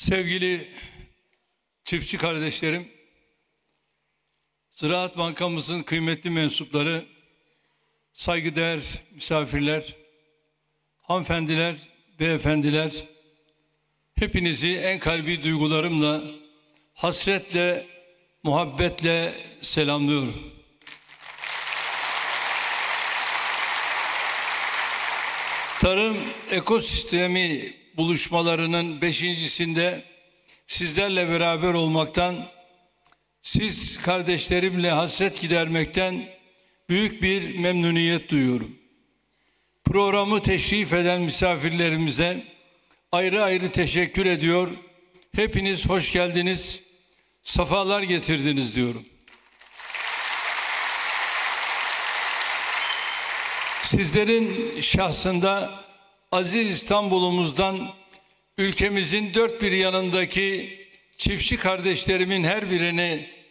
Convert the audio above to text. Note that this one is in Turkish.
Sevgili çiftçi kardeşlerim, Ziraat Bankamızın kıymetli mensupları, saygıdeğer misafirler, hanımefendiler, beyefendiler, hepinizi en kalbi duygularımla, hasretle, muhabbetle selamlıyorum. Tarım ekosistemi buluşmalarının 5.'sinde sizlerle beraber olmaktan, siz kardeşlerimle hasret gidermekten büyük bir memnuniyet duyuyorum. Programı teşrif eden misafirlerimize ayrı ayrı teşekkür ediyor. Hepiniz hoş geldiniz, sefalar getirdiniz diyorum. Sizlerin şahsında aziz İstanbul'umuzdan ülkemizin dört bir yanındaki çiftçi kardeşlerimin her birini